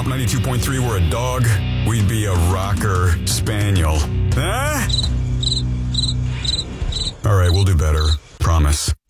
Top 92.3 were a dog, we'd be a rocker spaniel. Huh? All right, we'll do better. Promise.